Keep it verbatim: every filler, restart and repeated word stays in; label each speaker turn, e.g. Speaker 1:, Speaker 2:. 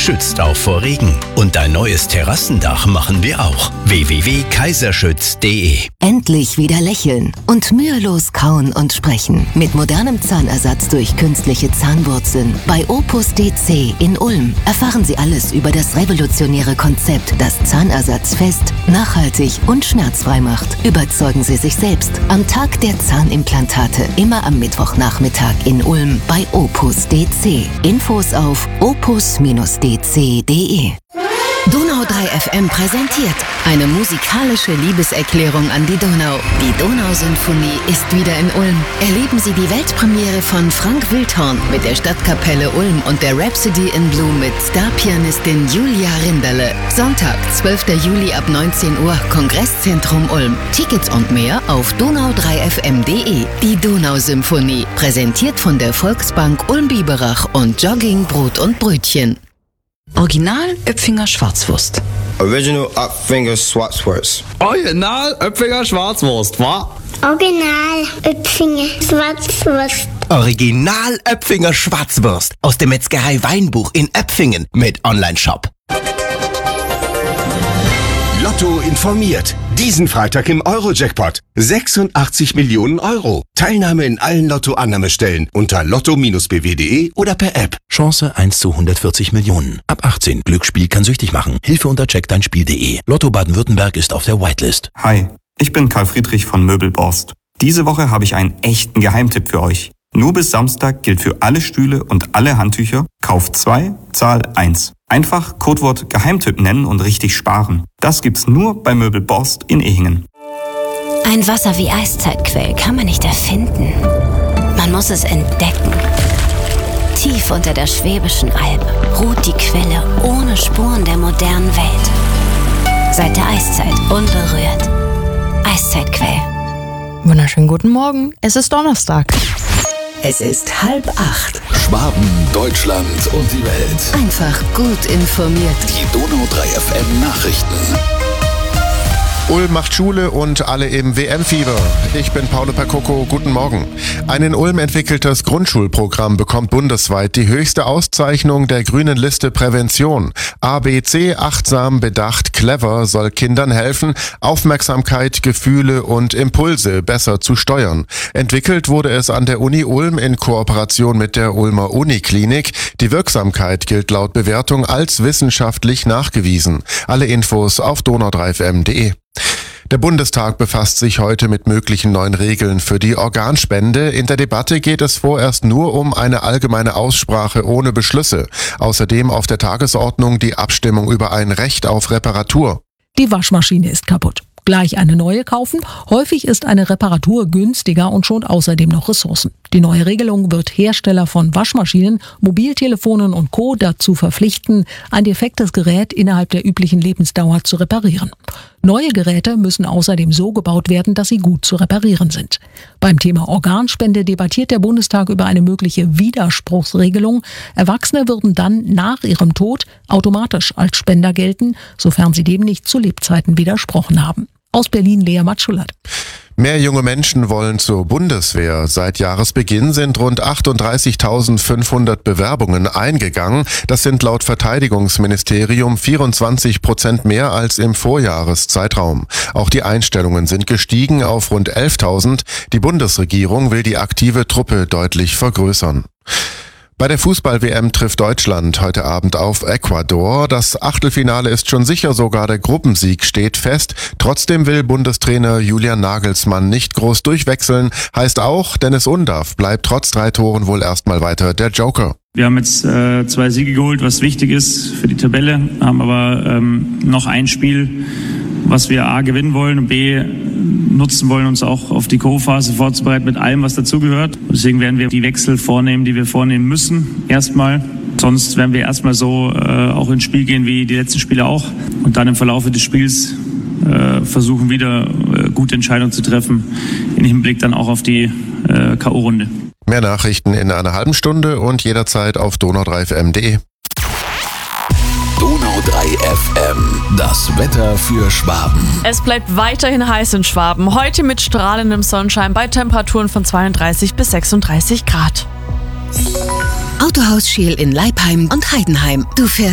Speaker 1: schützt auch vor Regen. Und dein neues Terrassendach machen wir auch. w w w punkt kaiserschütz punkt d e.
Speaker 2: Endlich wieder lächeln und mühelos kauen und sprechen. Mit modernem Zahnersatz durch künstliche Zahnwurzeln. Bei Opus D C in Ulm erfahren Sie alles über das revolutionäre Konzept, das Zahnersatz fest, nachhaltig und schmerzfrei macht. Überzeugen Sie sich selbst am Tag der Zahnimplantate. Immer am Mittwochnachmittag in Ulm bei Opus D C. Infos auf opus d c punkt d e. Donau drei F M präsentiert eine musikalische Liebeserklärung an die Donau. Die Donausymphonie ist wieder in Ulm. Erleben Sie die Weltpremiere von Frank Wildhorn mit der Stadtkapelle Ulm und der Rhapsody in Blue mit Starpianistin Julia Rinderle. Sonntag, zwölfter Juli ab neunzehn Uhr, Kongresszentrum Ulm. Tickets und mehr auf donau drei f m punkt d e. Die Donausymphonie, präsentiert von der Volksbank Ulm-Biberach und Jogging Brot und Brötchen.
Speaker 3: Original Oepfinger Schwarzwurst.
Speaker 4: Original Oepfinger Schwarzwurst.
Speaker 5: Original Oepfinger Schwarzwurst, wa?
Speaker 6: Original Oepfinger Schwarzwurst.
Speaker 1: Original Oepfinger Schwarzwurst aus der Metzgerei Weinbuch in Oepfingen mit Onlineshop.
Speaker 7: Lotto informiert. Diesen Freitag im Euro-Jackpot. sechsundachtzig Millionen Euro. Teilnahme in allen Lotto-Annahmestellen unter lotto Bindestrich b w punkt d e oder per App.
Speaker 8: Chance eins zu hundertvierzig Millionen. Ab achtzehn. Glücksspiel kann süchtig machen. Hilfe unter check dein spiel punkt d e. Lotto Baden-Württemberg ist auf der Whitelist.
Speaker 9: Hi, ich bin Karl Friedrich von Möbelborst. Diese Woche habe ich einen echten Geheimtipp für euch. Nur bis Samstag gilt für alle Stühle und alle Handtücher: Kauf zwei, Zahl eins. Einfach Codewort Geheimtipp nennen und richtig sparen. Das gibt's nur bei Möbelborst in Ehingen.
Speaker 10: Ein Wasser wie Eiszeitquell kann man nicht erfinden. Man muss es entdecken. Tief unter der Schwäbischen Alb ruht die Quelle ohne Spuren der modernen Welt. Seit der Eiszeit unberührt. Eiszeitquell.
Speaker 3: Wunderschönen guten Morgen, es ist Donnerstag.
Speaker 2: Es ist halb acht.
Speaker 8: Schwaben, Deutschland und die Welt.
Speaker 2: Einfach gut informiert.
Speaker 8: Die Donau drei F M Nachrichten.
Speaker 11: Ulm macht Schule und alle im W M-Fieber. Ich bin Paolo Percoco, guten Morgen. Ein in Ulm entwickeltes Grundschulprogramm bekommt bundesweit die höchste Auszeichnung der grünen Liste Prävention. A B C, achtsam, bedacht, clever soll Kindern helfen, Aufmerksamkeit, Gefühle und Impulse besser zu steuern. Entwickelt wurde es an der Uni Ulm in Kooperation mit der Ulmer Uniklinik. Die Wirksamkeit gilt laut Bewertung als wissenschaftlich nachgewiesen. Alle Infos auf donau drei f m punkt d e. Der Bundestag befasst sich heute mit möglichen neuen Regeln für die Organspende. In der Debatte geht es vorerst nur um eine allgemeine Aussprache ohne Beschlüsse. Außerdem auf der Tagesordnung die Abstimmung über ein Recht auf Reparatur.
Speaker 12: Die Waschmaschine ist kaputt. Gleich eine neue kaufen? Häufig ist eine Reparatur günstiger und schont außerdem noch Ressourcen. Die neue Regelung wird Hersteller von Waschmaschinen, Mobiltelefonen und Co. dazu verpflichten, ein defektes Gerät innerhalb der üblichen Lebensdauer zu reparieren. Neue Geräte müssen außerdem so gebaut werden, dass sie gut zu reparieren sind. Beim Thema Organspende debattiert der Bundestag über eine mögliche Widerspruchsregelung. Erwachsene würden dann nach ihrem Tod automatisch als Spender gelten, sofern sie dem nicht zu Lebzeiten widersprochen haben. Aus Berlin, Lea Matschulat.
Speaker 11: Mehr junge Menschen wollen zur Bundeswehr. Seit Jahresbeginn sind rund achtunddreißigtausendfünfhundert Bewerbungen eingegangen. Das sind laut Verteidigungsministerium vierundzwanzig Prozent mehr als im Vorjahreszeitraum. Auch die Einstellungen sind gestiegen auf rund elftausend. Die Bundesregierung will die aktive Truppe deutlich vergrößern. Bei der Fußball-W M trifft Deutschland heute Abend auf Ecuador. Das Achtelfinale ist schon sicher, sogar der Gruppensieg steht fest. Trotzdem will Bundestrainer Julian Nagelsmann nicht groß durchwechseln. Heißt auch, Dennis Undaff bleibt trotz drei Toren wohl erstmal weiter der Joker.
Speaker 13: Wir haben jetzt äh, zwei Siege geholt, was wichtig ist für die Tabelle, haben aber ähm, noch ein Spiel, was wir A gewinnen wollen und B nutzen wollen, uns auch auf die K O-Phase vorzubereiten mit allem, was dazugehört. Deswegen werden wir die Wechsel vornehmen, die wir vornehmen müssen, erstmal. Sonst werden wir erstmal so äh, auch ins Spiel gehen wie die letzten Spiele auch und dann im Verlauf des Spiels äh, versuchen wieder äh, gute Entscheidungen zu treffen, im Hinblick dann auch auf die äh, K O-Runde.
Speaker 11: Mehr Nachrichten in einer halben Stunde und jederzeit auf donau drei f m punkt d e.
Speaker 8: Donau drei F M, das Wetter für Schwaben.
Speaker 14: Es bleibt weiterhin heiß in Schwaben. Heute mit strahlendem Sonnenschein bei Temperaturen von zweiunddreißig bis sechsunddreißig Grad.
Speaker 2: Autohaus Scheel in Leipheim und Heidenheim. Du fährst